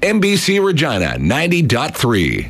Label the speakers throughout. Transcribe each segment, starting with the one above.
Speaker 1: NBC Regina 90.3.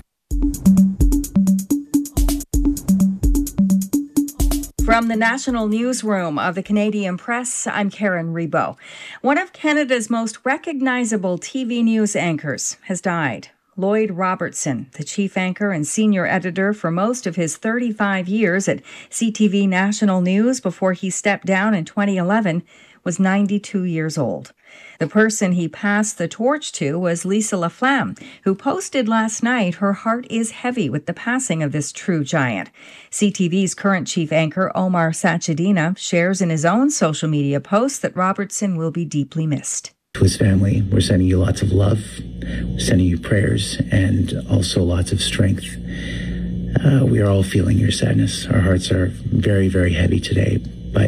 Speaker 2: From the National Newsroom of the Canadian Press, I'm Karen Rebo. One of Canada's most recognizable TV news anchors has died. Lloyd Robertson, the chief anchor and senior editor for most of his 35 years at CTV National News before he stepped down in 2011, was 92 years old. The person he passed the torch to was Lisa Laflamme, who posted last night her heart is heavy with the passing of this true giant. CTV's current chief anchor, Omar Sachedina, shares in his own social media post that Robertson will be deeply missed.
Speaker 3: To his family, we're sending you lots of love, we're sending you prayers, and also lots of strength. We are all feeling your sadness. Our hearts are very, very heavy today, but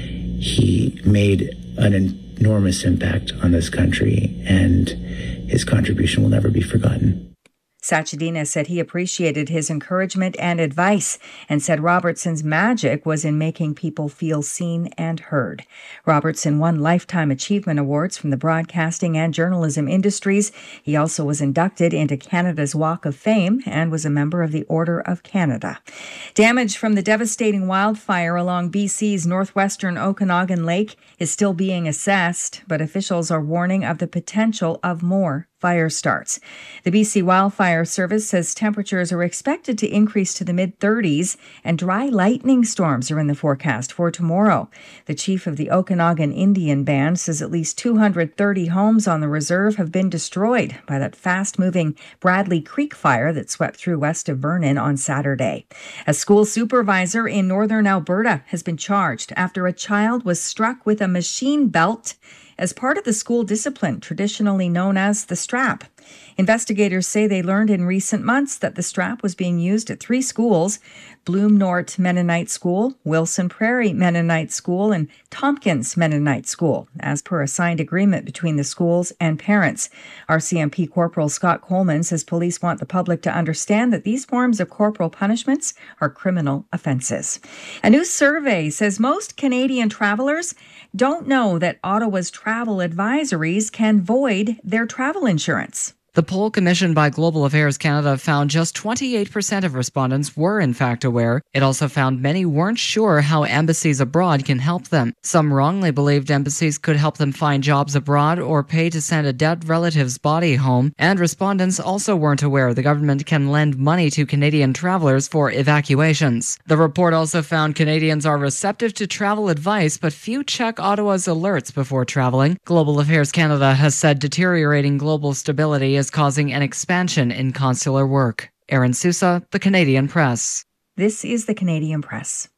Speaker 3: he made an enormous impact on this country, and his contribution will never be forgotten.
Speaker 2: Sachedina said he appreciated his encouragement and advice and said Robertson's magic was in making people feel seen and heard. Robertson won Lifetime Achievement Awards from the broadcasting and journalism industries. He also was inducted into Canada's Walk of Fame and was a member of the Order of Canada. Damage from the devastating wildfire along BC's northwestern Okanagan Lake is still being assessed, but officials are warning of the potential of more fire starts. The BC Wildfire Service says temperatures are expected to increase to the mid-30s and dry lightning storms are in the forecast for tomorrow. The chief of the Okanagan Indian Band says at least 230 homes on the reserve have been destroyed by that fast-moving Bradley Creek fire that swept through west of Vernon on Saturday. A school supervisor in northern Alberta has been charged after a child was struck with a machine belt as part of the school discipline traditionally known as the strap. Investigators say they learned in recent months that the strap was being used at 3 schools: Bloom North Mennonite School, Wilson Prairie Mennonite School, and Tompkins Mennonite School, as per a signed agreement between the schools and parents. RCMP Corporal Scott Coleman says police want the public to understand that these forms of corporal punishments are criminal offences. A new survey says most Canadian travellers don't know that Ottawa's travel advisories can void their travel insurance.
Speaker 4: The poll commissioned by Global Affairs Canada found just 28% of respondents were in fact aware. It also found many weren't sure how embassies abroad can help them. Some wrongly believed embassies could help them find jobs abroad or pay to send a dead relative's body home. And respondents also weren't aware the government can lend money to Canadian travelers for evacuations. The report also found Canadians are receptive to travel advice, but few check Ottawa's alerts before traveling. Global Affairs Canada has said deteriorating global stability is causing an expansion in consular work. Aaron Sousa, The Canadian Press.
Speaker 2: This is The Canadian Press.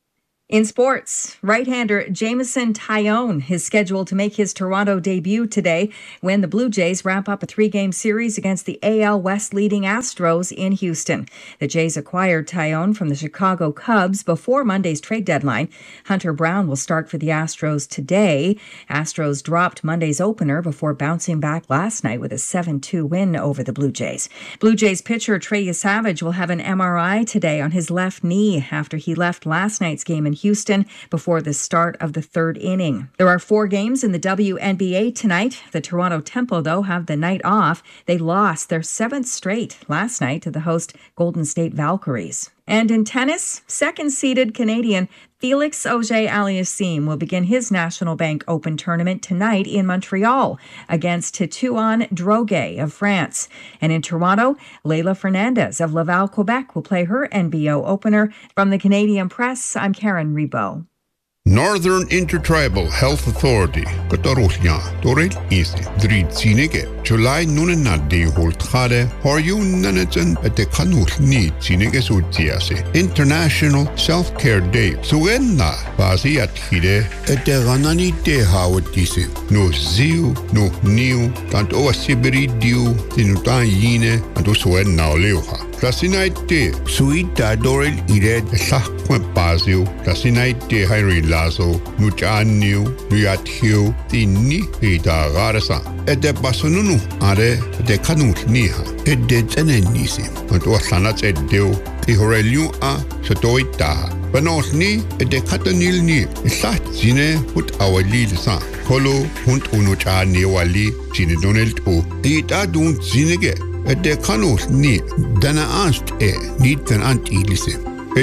Speaker 2: In sports, right-hander Jameson Taillon is scheduled to make his Toronto debut today when the Blue Jays wrap up a 3-game series against the AL West leading Astros in Houston. The Jays acquired Taillon from the Chicago Cubs before Monday's trade deadline. Hunter Brown will start for the Astros today. Astros dropped Monday's opener before bouncing back last night with a 7-2 win over the Blue Jays. Blue Jays pitcher Trey Savage will have an MRI today on his left knee after he left last night's game in Houston before the start of the 3rd inning. There are 4 games in the WNBA tonight. The Toronto Tempo, though, have the night off. They lost their 7th straight last night to the host Golden State Valkyries. And in tennis, second-seeded Canadian Felix Auger-Aliassime will begin his National Bank Open tournament tonight in Montreal against Titouan Droguet of France. And in Toronto, Leila Fernandez of Laval, Quebec will play her NBO opener. From the Canadian Press, I'm Karen Rebo.
Speaker 5: Northern Intertribal Health Authority, Katarusya, Torel Isi, Drid Sinege, July Nunanadi Holtade, Horyun Nanajan at the Kanul Need Sinege Sutiase, International Self Care Day, Suenna, Baziat Hide, at the Ranani De Hawatisi, no Ziu, no New, and Oasibiri Diu, Tinutayine, and Usuenna Leoha. Rasinaite, Suita Dorel Ire, Sakwe Bazio, Rasinaite Harry Lazo, Nuchanio, Nuatio, Tini, Ida Garasa, at the Basununu, Are, the Kanut Niha, at the Zenenisi, and Wasanat at Deo, Ihorelua, Satoita, Panosni de katanilni sat zine hut awali sa kolo hunt unucha ne wali zine donelt o ita dun zinege de kanosni dana ast nit den antilise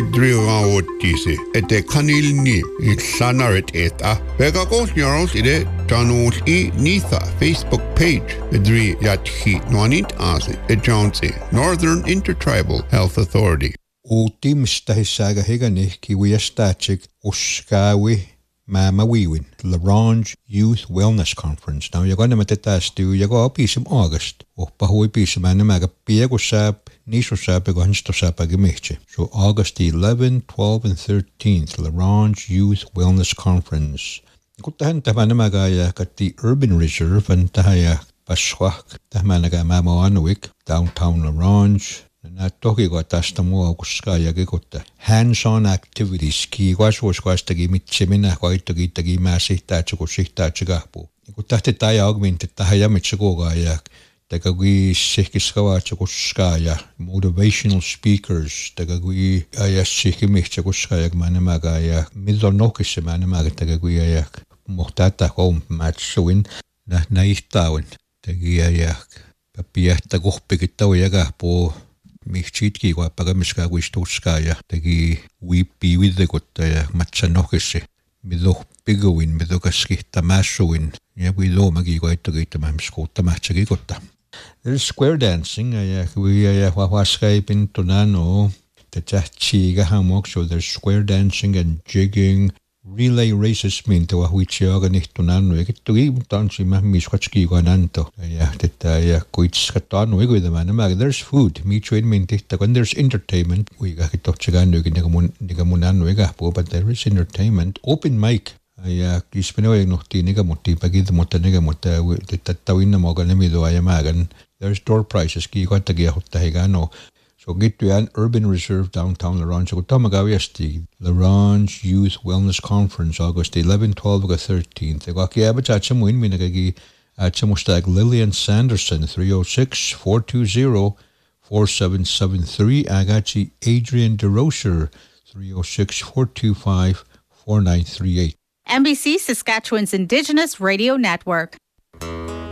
Speaker 5: Edriaotise de kanilni sanaret eta Vega Gosnyaros ide Janos Nitha Facebook page Edri Yathi Nwanit Ase Johnse Northern Intertribal Health Authority
Speaker 6: O timsta hissaga hegani kiwiastachik uskawi mamawiwin LaRange Youth Wellness Conference. Now you're gonna matetastu yago pisum August. O pahui pisum anamaga piegusap nisosap egonstosap agimiche. So August 11, 12 and 13th LaRange Youth Wellness Conference. Kutahan tamanamaga ya kati Urban Reserve and tahaya paswak tamanaga mamawanwik downtown LaRange. Na toki ko tästä mua kuskaya kikotta hands-on activities ki kasvuskastagi mitsemina koittagi tagi mäsihtaatsu kusihtaatsu kahpu ku tahti tai augmented tahaja mitsekoga ja tagagi sihkiskavatsu kuskaya motivational speakers tagagi ayassihki mihtse kuskaya manamaga ja milloin nokissa manamaga tagagi ja muhtata kom matsuin na ihtaun tagi ja papiahta kohpikitau ja kahpu Michitki kwa pagamiska wistuskaya tagi wipi widegutta ja matsanokisi mido pigowin mido kaskihta masuin ja wido magi koittogita mamskutta matsagikotta. There's square dancing ja ja wahwaskai pintonano tachachiga hamok so there's square dancing and jigging relay races minta wahuichiaga nihtunano ekittugi tansi mahmiskatski gananto ja tetta ja kuitskatano iguidamana there's food michuin mintihta when there's entertainment uiga kitotchagano nigamunano igahpo but there is entertainment open mic ja kispenoy nohti nigamutti pagid motanigamuta tettawinna moganemido ayamagan there's door prices ki kottagi hottahigano. So get to an Urban Reserve downtown LaRange. So tamagawiasti LaRange Youth Wellness Conference August 11, 12, 13th. Gaki abachachamuin minagagi achamustag Lillian Sanderson 306-420-4773. Agachi Adrian DeRocher 306-425-4938.
Speaker 7: NBC Saskatchewan's Indigenous Radio Network.